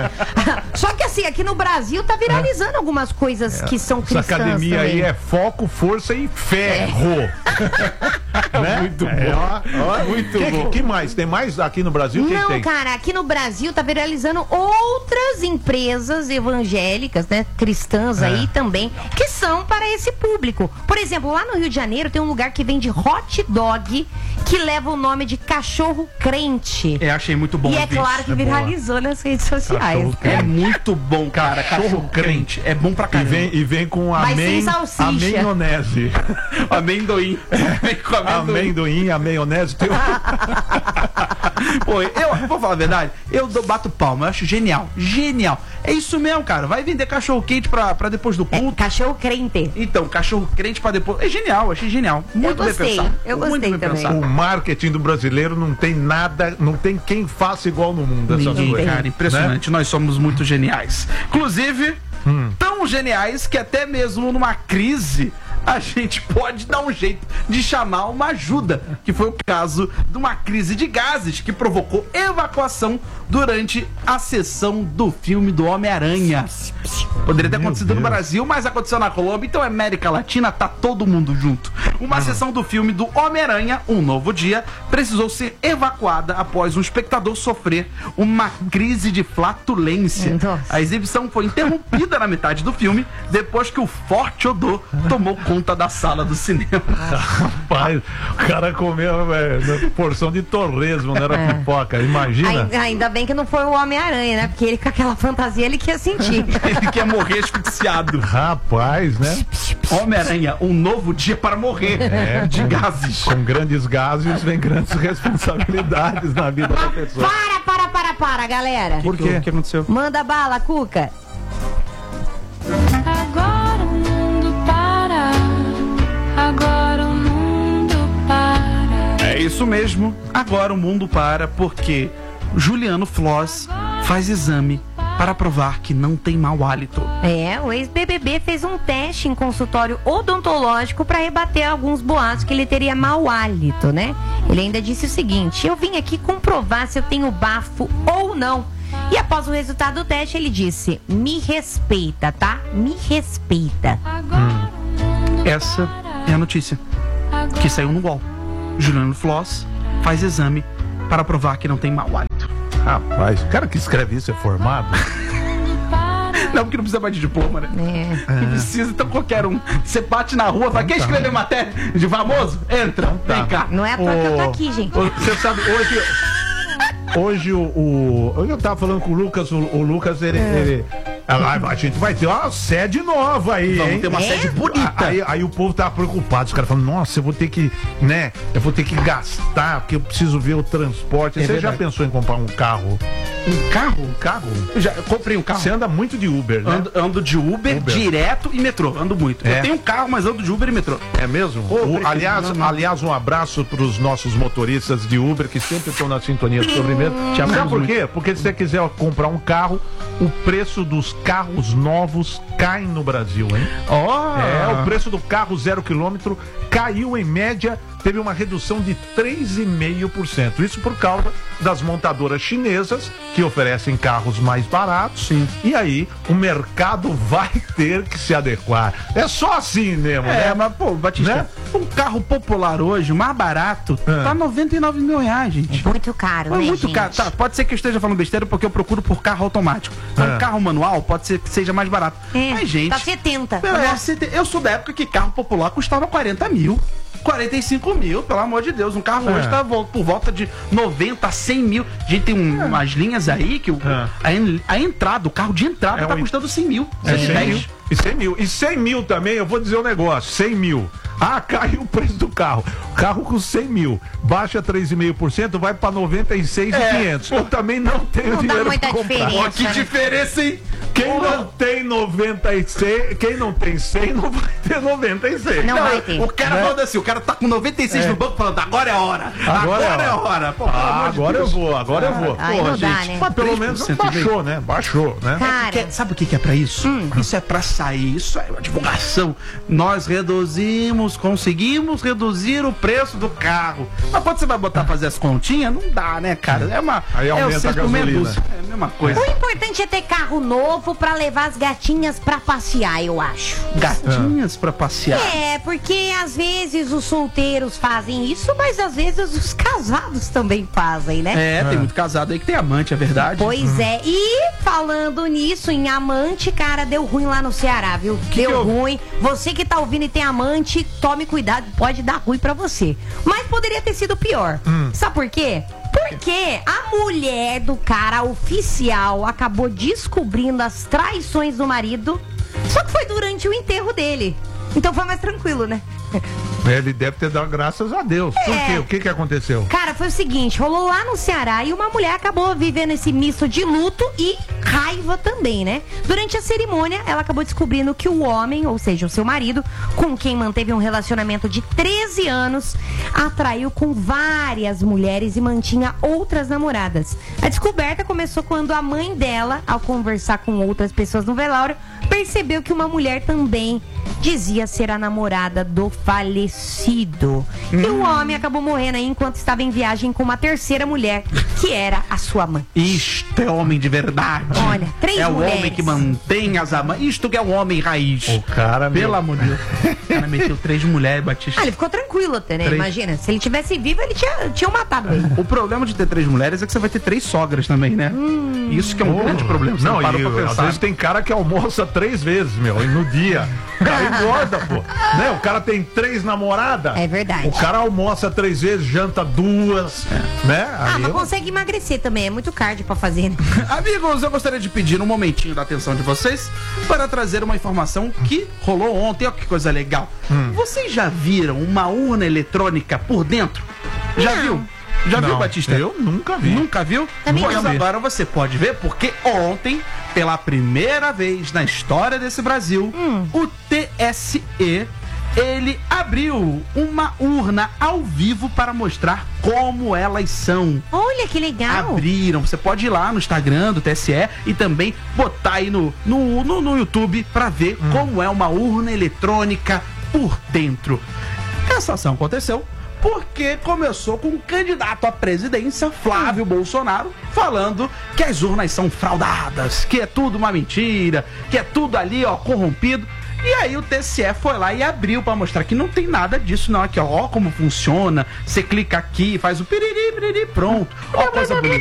a- só que assim, aqui no Brasil tá viralizando algumas coisas que são Essa cristãs academia também. aí é foco, força e ferro. Né? Muito É, bom. ó, ó, Muito que, bom. que mais? Tem mais aqui no Brasil? Quem Não, tem? cara, aqui no Brasil tá viralizando outras empresas evangélicas, né, cristãs É. aí também, que são para esse público. Por exemplo, lá no Rio de Janeiro tem um lugar que vende hot dog que leva o nome de cachorro crente. É, achei muito bom e o é vídeo. claro que É boa. viralizou nas redes sociais. Cachorro É muito bom, cara. Cachorro crente. É bom pra E caramba. vem, e vem com Mas amém, sem salsicha. amenonese. Amendoim. Vem com amendoim. Amendoim, a maionese. Tem... Pô, eu vou falar a verdade, eu dou- bato palma, eu acho genial. Genial. É isso mesmo, cara. Vai vender cachorro quente pra, pra depois do É, culto. cachorro crente. Então, cachorro crente pra depois. É genial, achei genial. Muito bem gostei, pensado. eu Muito gostei bem também. pensado. O marketing do brasileiro não tem nada, não tem quem faça igual no mundo essas Ninguém, coisas. cara, impressionante. Nós somos muito geniais. Inclusive, tão geniais que até mesmo numa crise a gente pode dar um jeito de chamar uma ajuda, que foi o caso de uma crise de gases que provocou evacuação durante a sessão do filme do Homem-Aranha. Poderia ter Meu acontecido no Deus. Brasil, mas aconteceu na Colômbia, então é América Latina, tá todo mundo junto. Uma sessão do filme do Homem-Aranha, Um Novo Dia, precisou ser evacuada após um espectador sofrer uma crise de flatulência. Nossa. A exibição foi interrompida na metade do filme, depois que o forte odor tomou conta ponta da sala do cinema. Rapaz, o cara comeu é, porção de torresmo, não era É. pipoca, imagina. Ainda, ainda bem que não foi o Homem-Aranha, né? Porque ele com aquela fantasia ele quer sentir. Ele quer morrer asfixiado. Rapaz, né? Homem-Aranha, um novo dia para morrer É, de com- gases. Com grandes gases vem grandes responsabilidades na vida da pessoa. Para, para, para, para, galera. Por quê? O que aconteceu? Manda bala, Cuca. Agora o mundo para, agora o mundo para. É isso mesmo. Agora o mundo para porque Juliano Floss faz exame para provar que não tem mau hálito. É, o ex-B B B fez um teste em consultório odontológico para rebater alguns boatos que ele teria mau hálito, né? Ele ainda disse o seguinte: eu vim aqui comprovar se eu tenho bafo ou não. E após o resultado do teste, ele disse: me respeita, tá? Me respeita. Agora o mundo Essa é a notícia que saiu no U O L. Juliano Floss faz exame para provar que não tem mau hálito. Rapaz, o cara que escreve isso é formado? para. Não, porque não precisa mais de diploma, né? É. Não precisa, então qualquer um. Você bate na rua, fala, quer escrever matéria de famoso? Entra, tá. vem cá. Não é à toa que eu tô Ô, aqui, gente. ô, Você sabe, hoje. Hoje o, o. Hoje eu tava falando com o Lucas, o, o Lucas, ele. ele a, a gente vai ter uma sede nova aí, Vamos hein? ter uma É? sede bonita. Aí, aí o povo tava preocupado, os caras falando, nossa, eu vou ter que, né? Eu vou ter que gastar, porque eu preciso ver o transporte. É Você já verdade. pensou em comprar um carro? Um carro? Um carro? Eu já eu comprei um carro. Você anda muito de Uber, né? Ando, ando de Uber, Uber. direto e metrô. Ando muito. É. Eu tenho um carro, mas ando de Uber e metrô. É mesmo? Ô, O- prefeito, aliás, não, não. aliás, um abraço para os nossos motoristas de Uber que sempre estão na sintonia do sobremesa. Te amamos Sabe por muito. quê? Porque se você quiser comprar um carro, o preço dos carros novos cai no Brasil, hein? Ó! É, o preço do carro zero quilômetro caiu em média, teve uma redução de três vírgula cinco por cento. Isso por causa das montadoras chinesas que oferecem carros mais baratos. Sim. E aí o mercado vai ter que se adequar. É só assim mesmo, É, né? mas, pô, Batista, Né? um carro popular hoje, o mais barato, É. tá noventa e nove mil reais, gente. Muito caro, É né, muito gente? caro. Tá, pode ser que eu esteja falando besteira porque eu procuro por carro automático. Então, É. um carro manual pode ser que seja mais barato. É, Mas, gente. tá setenta. É, você- eu sou da época que carro popular custava quarenta mil. quarenta e cinco mil, pelo amor de Deus. Um carro É. hoje tá vol- por volta de noventa, cem mil. A gente tem um- umas linhas aí que o- É. a, en- a entrada, o carro de entrada É tá um- custando cem mil. É cento e cem dez. mil. E cem mil. E cem mil também, eu vou dizer um negócio, cem mil. Ah, caiu o preço do carro. Carro com cem mil, baixa três vírgula cinco por cento, vai para noventa e seis mil e quinhentos. Eu também não tenho Não dá dinheiro muita pra comprar. diferença. Ó, que né? diferença, hein? Quem não tem noventa e seis, quem não tem cem não vai ter noventa e seis. Não vai ter. O cara Né? falando assim, o cara tá com noventa e seis É. no banco falando, agora é a hora. Agora Agora, é é a a hora. hora. Pô, pelo Ah, amor de agora eu Deus. vou, agora eu vou. Aí Porra, não dá, gente, né? mas pelo menos três por cento baixou, né? Baixou, né? Cara, Que- sabe o que, que é pra isso? Isso é pra sair, isso é uma divulgação. Nós reduzimos, conseguimos reduzir o preço do carro. Mas quando você vai botar pra fazer as continhas, não dá, né, cara? É uma. Aí é o aumenta a seis por meia gasolina. dúzia. É a mesma coisa. o importante é ter carro novo pra levar as gatinhas pra passear, eu acho. Gatinhas pra passear. É, porque às vezes os solteiros fazem isso, mas às vezes os casados também fazem, né? É, tem muito casado aí que tem amante, é verdade. Pois é, e falando nisso, em amante, cara, deu ruim lá no Ceará, viu? deu que houve? ruim. Você que tá ouvindo e tem amante, tome cuidado, pode dar ruim pra você. Mas poderia ter sido pior. Sabe por quê? Porque a mulher do cara oficial acabou descobrindo as traições do marido, só que foi durante o enterro dele. Então foi mais tranquilo, né? Ele deve ter dado graças a Deus. Por É. quê? O que que aconteceu? Cara, foi o seguinte, rolou lá no Ceará e uma mulher acabou vivendo esse misto de luto e raiva também, né? Durante a cerimônia, ela acabou descobrindo que o homem, ou seja, o seu marido, com quem manteve um relacionamento de treze anos, atraiu com várias mulheres e mantinha outras namoradas. A descoberta começou quando a mãe dela, ao conversar com outras pessoas no velório, percebeu que uma mulher também dizia ser a namorada do falecido. E o homem acabou morrendo aí enquanto estava em viagem com uma terceira mulher, que era a sua mãe. Isto é homem de verdade. Olha, três É o mulheres. homem que mantém as amantes. Isto que é o homem raiz. O cara, meu. Pelo amor de Deus. O cara meteu três mulheres, Batista. Ah, ele ficou tranquilo até, né? Três. Imagina, se ele tivesse vivo, ele tinha, tinha matado ele. O problema de ter três mulheres é que você vai ter três sogras também, né? Isso que é um grande problema. Você Não, não, parou e pra às pensar. vezes tem cara que almoça três vezes, meu, e no dia. Aí engorda, pô. Né? O cara tem três namoradas. É verdade. O cara almoça três vezes, janta duas, né? Ah, Aí mas eu- consegue emagrecer também, é muito cardio pra fazer, né? Amigos, eu gostaria de pedir um momentinho da atenção de vocês para trazer uma informação que rolou ontem. Olha que coisa legal. Hum. Vocês já viram uma urna eletrônica por dentro? Já Não. viu? Já viu, Não, Batista? eu nunca vi. Nunca viu? Também Pois não. agora você pode ver, porque ontem, pela primeira vez na história desse Brasil, Hum. o T S E, ele abriu uma urna ao vivo para mostrar como elas são. Olha que legal. Abriram. Você pode ir lá no Instagram do T S E e também botar aí no, no, no, no YouTube para ver como é uma urna eletrônica por dentro. Essa ação aconteceu porque começou com um candidato à presidência, Flávio Bolsonaro, falando que as urnas são fraudadas, que é tudo uma mentira, que é tudo ali, ó, corrompido. E aí o T S E foi lá e abriu pra mostrar que não tem nada disso, não. Aqui, ó, ó como funciona. Você clica aqui, faz o piriri, piriri, pronto. Ó, coisa bonita.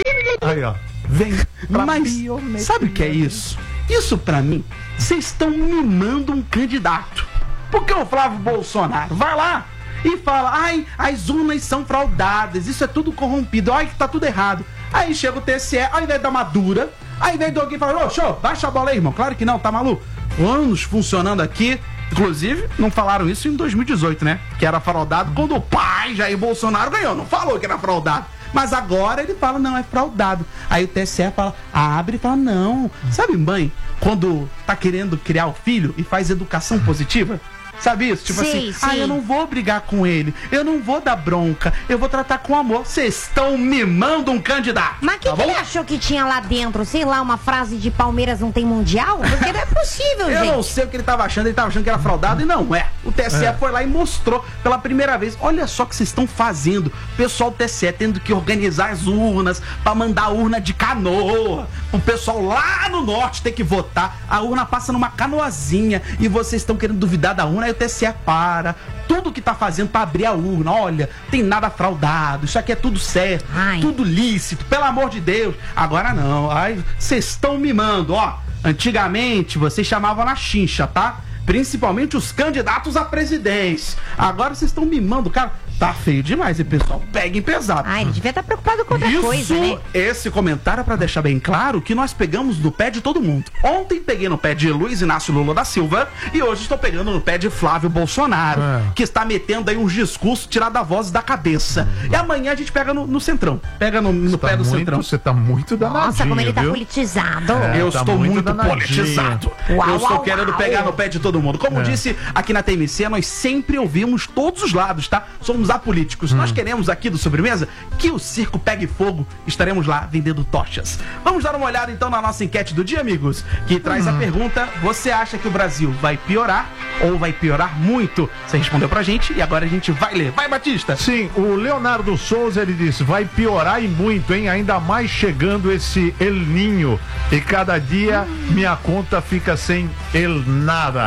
Aí, ó. Vem pra Mas biometria. sabe o que é isso? Isso pra mim, vocês estão mimando um candidato. Porque o Flávio Bolsonaro vai lá e fala: ai, as urnas são fraudadas, isso é tudo corrompido, ai que tá tudo errado. Aí chega o T S E, ao invés de dar uma dura, ao invés de alguém falar: ô, show, baixa a bola aí, irmão. Claro que não, tá maluco? Anos funcionando aqui. Inclusive, não falaram isso em dois mil e dezoito, né? Que era fraudado quando o pai Jair Bolsonaro ganhou. Não falou que era fraudado. Mas agora ele fala: não, é fraudado. Aí o T S E fala, abre e fala: não. Sabe, mãe, quando tá querendo criar o filho e faz educação positiva? Sabe isso? Tipo Sim, assim, ah, sim. eu não vou brigar com ele, eu não vou dar bronca, eu vou tratar com amor. Vocês estão mimando um candidato. Mas o que, tá que bom? ele achou que tinha lá dentro? Sei lá, uma frase de Palmeiras não tem mundial? Porque não é possível, Eu não gente. sei o que ele tava achando, ele tava achando que era fraudado e não é. O T S E foi lá e mostrou pela primeira vez. Olha só o que vocês estão fazendo. O pessoal do T S E tendo que organizar as urnas pra mandar a urna de canoa. O pessoal lá no norte tem que votar. A urna passa numa canoazinha e vocês estão querendo duvidar da urna. Aí o T S E para. Tudo que tá fazendo pra abrir a urna. Olha, tem nada fraudado. Isso aqui é tudo certo. Ai. Tudo lícito. Pelo amor de Deus. Agora não. Ai, vocês estão mimando, ó. Antigamente, vocês chamavam na chincha, tá? Principalmente os candidatos à presidência. Agora vocês estão mimando, cara. Tá feio demais, e pessoal, peguem pesado. Ah, ele devia estar preocupado com outra Isso, coisa, né? esse comentário é pra deixar bem claro que nós pegamos no pé de todo mundo. Ontem peguei no pé de Luiz Inácio Lula da Silva e hoje estou pegando no pé de Flávio Bolsonaro, É. que está metendo aí uns discursos tirados da voz da cabeça. E amanhã a gente pega no, no centrão. Pega no, no Tá pé do muito- centrão. Você tá muito danadinho, Nossa, como ele tá viu? politizado. É. Eu tá estou muito muito, danadinho. politizado. Uau, eu estou uau, querendo uau. pegar no pé de todo mundo. Como É. disse aqui na T M C, nós sempre ouvimos todos os lados, tá? Somos apolíticos. Hum. Nós queremos aqui do Sobremesa que o circo pegue fogo. Estaremos lá vendendo tochas. Vamos dar uma olhada então na nossa enquete do dia, amigos, que traz Hum. a pergunta: você acha que o Brasil vai piorar ou vai piorar muito? Você respondeu pra gente e agora a gente vai ler. Vai, Batista! Sim, o Leonardo Souza, ele disse, vai piorar e muito, hein? Ainda mais chegando esse El Ninho. E cada dia minha conta fica sem El Nada.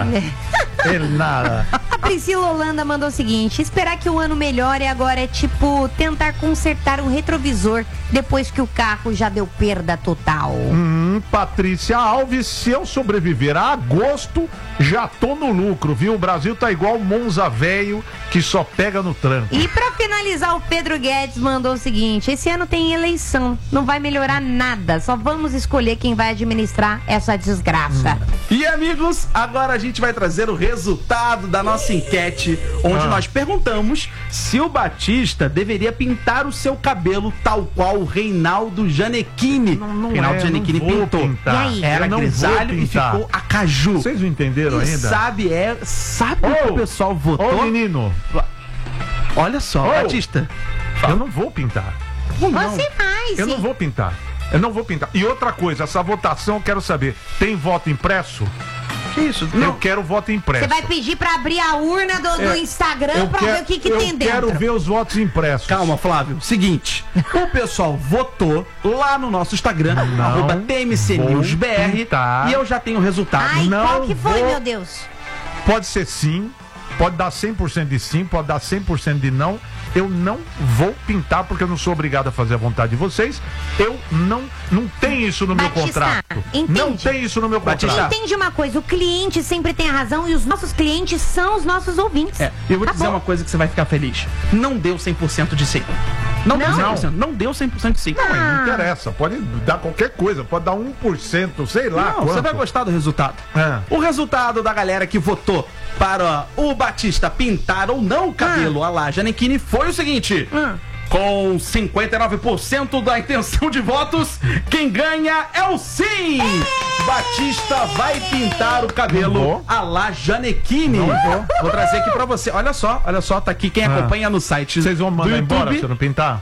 El Nada. A Priscila Holanda mandou o seguinte: esperar que o ano melhore agora é tipo tentar consertar um retrovisor depois que o carro já deu perda total. Hum, Patrícia Alves, se eu sobreviver a agosto, já tô no lucro, viu? O Brasil tá igual o Monza velho que só pega no tranco. E pra finalizar, o Pedro Guedes mandou o seguinte: esse ano tem eleição, não vai melhorar nada, só vamos escolher quem vai administrar essa desgraça. E amigos, agora a gente vai trazer o resultado da nossa enquete, onde Ah. nós perguntamos se o Batista deveria pintar o seu cabelo tal qual o Reinaldo Gianecchini. Não, não Reinaldo é, Gianecchini não vou pintou. pintar. E aí? Era Eu não vou grisalho e pintar. ficou a caju. Vocês não entenderam E ainda? sabe, é, sabe o que o pessoal votou? Ô, menino, Olha só, Ô. Batista. eu não vou pintar. Você vai, Eu sim. não vou pintar. Eu não vou pintar. E outra coisa, essa votação eu quero saber, tem voto impresso? Que isso? Eu Não. quero voto impresso. Você vai pedir pra abrir a urna do, do É, Instagram eu pra quero- ver o que, que eu tem dentro. quero ver os votos impressos. Calma, Flávio. Seguinte, o pessoal votou lá no nosso Instagram, arroba T M C vou News B R, pintar. e eu já tenho o resultado. Ai, não qual que foi, vou- meu Deus? Pode ser sim, pode dar cem por cento de sim, pode dar cem por cento de não. eu não vou pintar porque eu não sou obrigado a fazer a vontade de vocês. Eu não, não tem isso no meu Batista, contrato. entende? Não tem isso no meu contrato. Batista, Entende uma coisa, o cliente sempre tem a razão e os nossos clientes são os nossos ouvintes. É, eu vou Tá te dizer bom. uma coisa que você vai ficar feliz. Não deu cem por cento de sim. Não, deu Não? cem por cento. Não deu cem por cento de sim. Não, mas Ah. não interessa. Pode dar qualquer coisa. Pode dar um por cento, sei lá. Não, quanto. você vai gostar do resultado. É. O resultado da galera que votou para o Batista pintar ou não o cabelo Ah. a lá Janequine foi o seguinte. Hum. Com cinquenta e nove por cento da intenção de votos, quem ganha é o sim! Batista vai pintar o Não cabelo vou. a lá Janequine. Não vou. Vou trazer aqui pra você. Olha só, olha só, tá aqui quem Ah. acompanha no site Vocês vão do mandar YouTube. embora se eu não pintar?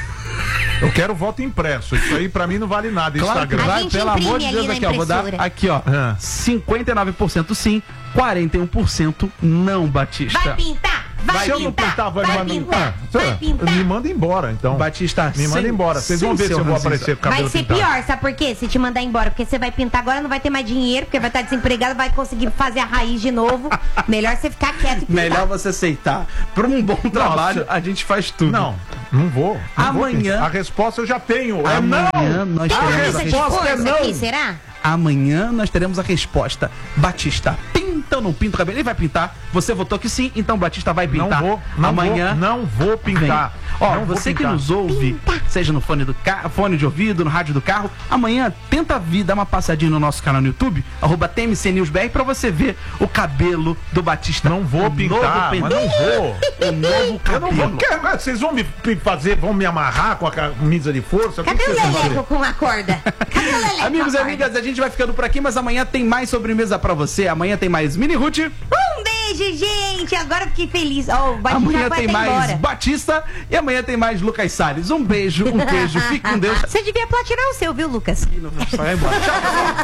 Eu quero voto impresso. Isso aí pra mim não vale nada. Claro que Instagram. A vai, gente pelo imprime amor de ali Deus, na aqui, ó. Vou dar impressora. aqui, ó. Ah. cinquenta e nove por cento sim, quarenta e um por cento não, Batista. Vai pintar, vai Se eu não pintar, pintar, vai, vai mandar pintar, Ah, vai sei lá, pintar. Me manda embora, então. Batista, Me manda sem- embora. Vocês sem vão ver se seu eu vou ranzinza. aparecer com o cabelo Vai ser pintado. pior, sabe por quê? Se te mandar embora, porque você vai pintar agora, não vai ter mais dinheiro, porque vai estar desempregado, vai conseguir fazer a raiz de novo. Melhor você ficar quieto e pintar. Melhor você aceitar. Por um bom trabalho, a gente faz tudo. Não, não vou. não vou Amanhã- pintar. A resposta eu já tenho. É Amanhã não. nós Tem teremos a camisa de resposta força é não. aqui, será? Amanhã nós teremos a resposta. Batista, pinta ou não pinta o cabelo? Ele vai pintar. Você votou que sim, então Batista vai Não pintar. vou. Não Amanhã. vou. Não vou pintar. Vem. Ó, Não vou você que pintar. nos ouve, seja no fone do ca... fone de ouvido, no rádio do carro, amanhã tenta vir, dar uma passadinha no nosso canal no YouTube, arroba T M C News B R, pra você ver o cabelo do Batista. Não vou O pintar, novo mas penteado. não vou. O novo Eu não cabelo. vou. Quer- Vocês vão me p- fazer, vão me amarrar com a camisa de força? O que Cadê que o vocês vão Leleco fazer? com a corda? Cadê o Leleco Amigos e com a corda? amigas, a gente vai ficando por aqui, mas amanhã tem mais sobremesa pra você. Amanhã tem mais Mini Ruth. Um beijo, gente. Agora eu fiquei feliz. Ó, o Batista Amanhã vai tem até mais embora. Batista e amanhã tem mais Lucas Salles. Um beijo, um beijo, fique com Deus. Você devia platinar o seu, viu, Lucas? Vai embora. Tchau.